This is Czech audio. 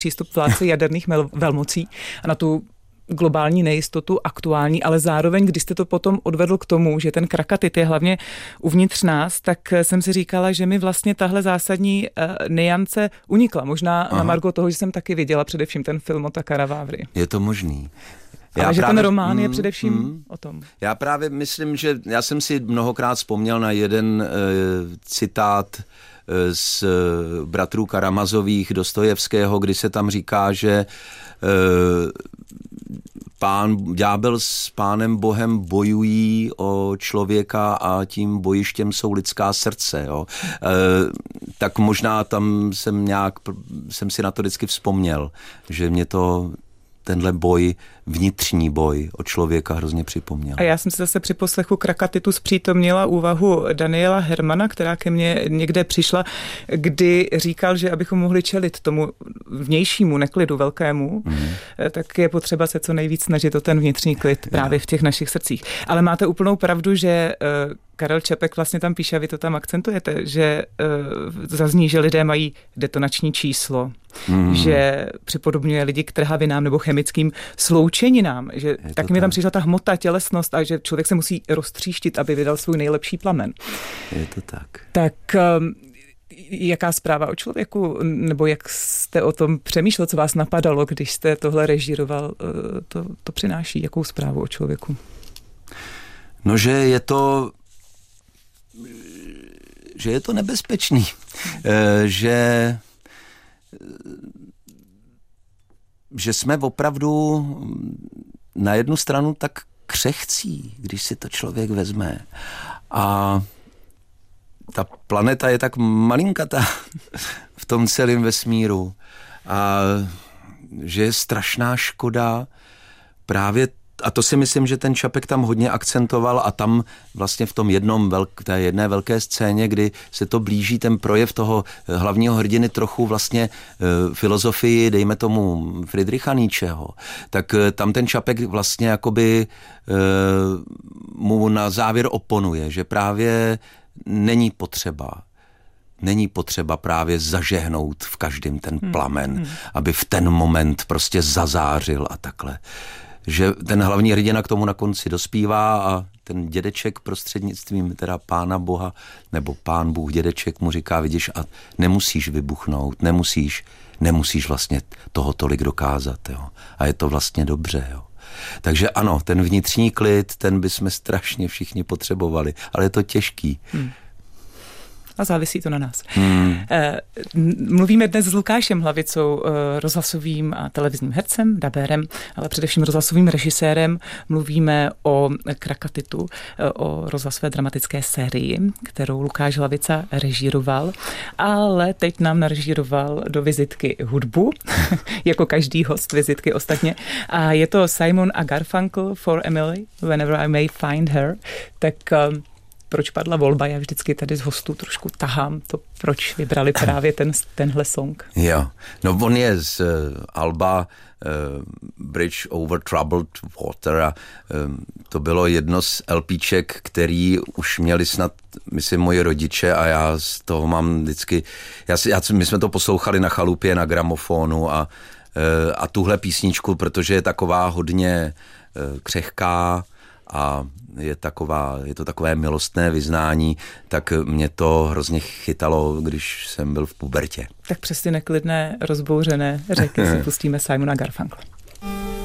přístup vládce jaderných velmocí a na tu globální nejistotu aktuální, ale zároveň, když jste to potom odvedl k tomu, že ten krakatit je hlavně uvnitř nás, tak jsem si říkala, že mi vlastně tahle zásadní niance unikla. Možná na margo toho, že jsem taky viděla především ten film o Takara Vávry. Je to možný. Ale že ten román je především o tom. Já právě myslím, že já jsem si mnohokrát vzpomněl na jeden citát z bratrů Karamazových Dostojevského, kdy se tam říká, že ďábel s pánem Bohem bojují o člověka a tím bojištěm jsou lidská srdce. Jo. Tak možná tam jsem si na to vždycky vzpomněl, že mě to tenhle boj, vnitřní boj o člověka hrozně připomněl. A já jsem si zase při poslechu Krakatitu zpřítomnila úvahu Daniela Hermana, která ke mně někde přišla, kdy říkal, že abychom mohli čelit tomu vnějšímu neklidu velkému, tak je potřeba se co nejvíc snažit o ten vnitřní klid právě v těch našich srdcích. Ale máte úplnou pravdu, že Karel Čapek vlastně tam píše, a vy to tam akcentujete, že zazní, že lidé mají detonační číslo, že připodobňuje lidi k trhavinám nebo chemickým sloučeninám, že taky mi tam přišla ta hmota, tělesnost a že člověk se musí roztříštit, aby vydal svůj nejlepší plamen. Je to tak. Tak jaká zpráva o člověku, nebo jak jste o tom přemýšlel, co vás napadalo, když jste tohle režíroval, to přináší, jakou zprávu o člověku? No, že je to nebezpečný, že jsme opravdu na jednu stranu tak křehcí, když si to člověk vezme. A ta planeta je tak malinkatá v tom celém vesmíru. A že je strašná škoda právě. A to si myslím, že ten Čapek tam hodně akcentoval a tam vlastně v tom té jedné velké scéně, kdy se to blíží ten projev toho hlavního hrdiny trochu vlastně filozofii, dejme tomu Friedricha Nietzscheho, tak tam ten Čapek vlastně jakoby mu na závěr oponuje, že právě není potřeba právě zažehnout v každém ten plamen, aby v ten moment prostě zazářil a takhle. Že ten hlavní hrdina k tomu na konci dospívá a ten dědeček prostřednictvím teda Pána Boha, nebo Pán Bůh dědeček mu říká, vidíš, a nemusíš vybuchnout, nemusíš vlastně toho tolik dokázat, jo. A je to vlastně dobře, jo. Takže ano, ten vnitřní klid, ten bychom strašně všichni potřebovali, ale je to těžký. A závisí to na nás. Mluvíme dnes s Lukášem Hlavicou, rozhlasovým a televizním hercem, dabérem, ale především rozhlasovým režisérem. Mluvíme o Krakatitu, o rozhlasové dramatické sérii, kterou Lukáš Hlavica režíroval, ale teď nám narežíroval do vizitky hudbu, jako každý host vizitky ostatně. A je to Simon a Garfunkel For Emily, Whenever I May Find Her. Tak proč padla volba? Já vždycky tady z hostů trošku tahám to, proč vybrali právě tenhle song. Jo, no on je z alba Bridge Over Troubled Water a to bylo jedno z LPček, který už měli snad, myslím, moji rodiče a já z toho mám vždycky, my jsme to poslouchali na chalupě, na gramofonu a tuhle písničku, protože je taková hodně křehká a je to takové milostné vyznání, tak mě to hrozně chytalo, když jsem byl v pubertě. Tak přes ty neklidné, rozbouřené řeky si pustíme Simona Garfunkla.